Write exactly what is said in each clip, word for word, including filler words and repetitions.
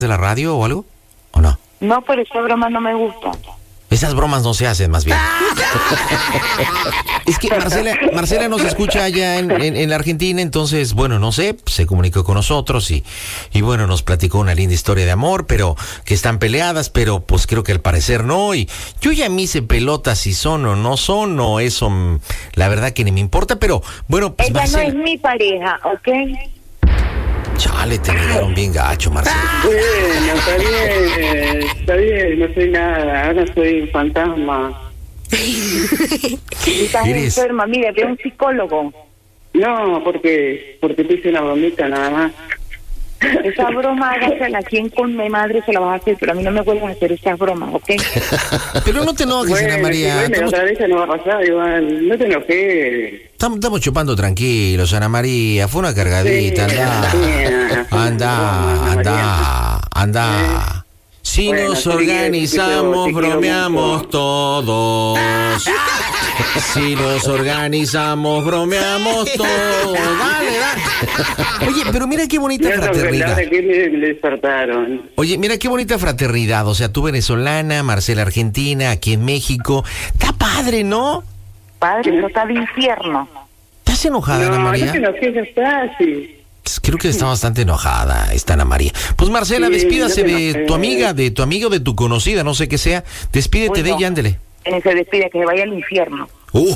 de la radio o algo? ¿O no? No, pero esa broma no me gusta. Esas bromas no se hacen, más bien. Es que Marcela, Marcela nos escucha allá en, en, en la Argentina, entonces, bueno, no sé, se comunicó con nosotros y, y bueno, nos platicó una linda historia de amor, pero que están peleadas, pero pues creo que al parecer no, y yo ya me hice pelota si son o no son, o eso, la verdad que ni me importa, pero bueno, pues Ella Marcela... no es mi pareja, ¿ok? Chale, te negaron bien gacho, Marcela. Bueno, está bien, está bien, no soy nada, ahora soy un fantasma. Estás Eres- enferma, mira, ve a un psicólogo. No, porque porque te hice una bromita nada más. Esa broma hágasela a quien con mi madre se la vas a hacer, pero a mí no me vuelvas a hacer esas bromas, ¿ok? Pero no te enojes, Ana Bueno, María. sí, bueno, Estamos, otra vez ya no va a pasar, igual, no te enojes. estamos- estamos chupando tranquilos, Ana María. Fue una cargadita, Sí, anda. sí, Anda, Ana anda, anda. Si Bueno, nos te quiero, te organizamos, quiero, te quiero bromeamos mucho. todos. Si nos organizamos, bromeamos todos. Dale, dale. Oye, pero mira qué bonita Mira, la fraternidad. verdad que me, me despertaron. Oye, mira qué bonita fraternidad. O sea, tú venezolana, Marcela argentina, aquí en México. Está padre, ¿no? Padre, eso está de infierno. ¿Estás enojada, Ana No, María? no te enojes, ya está, sí. Pues creo que está bastante enojada esta Ana María. Pues Marcela, Sí, despídase no te de enojes. tu amiga, de tu amigo, de tu conocida, no sé qué sea. Despídete de Bueno. ella, ándele. Eh, Se despide, que se vaya al infierno. Uh,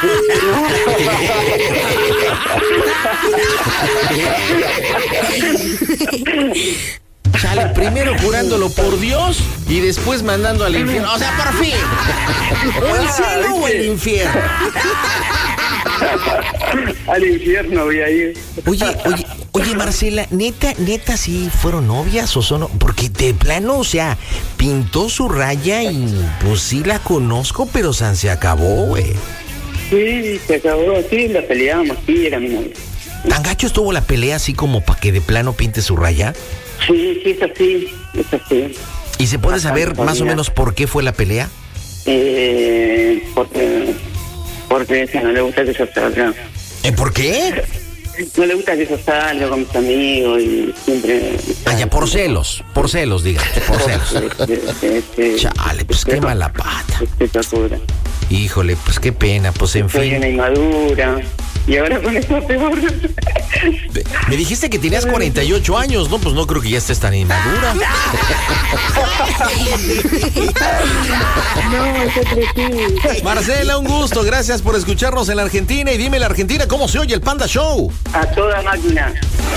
Chale, primero jurándolo por Dios y después mandando al infierno. O sea, por fin. O el cielo o el infierno. Al infierno voy a ir. Oye, oye, oye, Marcela, neta, neta, sí fueron novias o son, porque de plano, o sea, pintó su raya y pues sí la conozco, pero san se acabó, güey. Sí, se acabó, sí, la peleamos, sí, era mi novia. ¿Tan gacho estuvo la pelea así como para que de plano pinte su raya? Sí, sí, es así, es así. ¿Y se puede saber Bastante más o jodida. menos por qué fue la pelea? Eh, porque, porque o sea, no le gusta que yo salga. ¿Eh, ¿Por qué? No le gusta que yo salga con mis amigos y siempre... Allá, por celos, por celos, digamos, por celos. Este, este, Chale, pues qué mala pata. Espectacular. Híjole, pues qué pena, pues en Soy fin. una inmadura. Y ahora con esto peor. Me dijiste que tenías cuarenta y ocho años, ¿no? Pues no creo que ya estés tan inmadura. No, yo crecí. Marcela, un gusto, gracias por escucharnos en la Argentina y dime la Argentina cómo se oye el Panda Show. A toda máquina.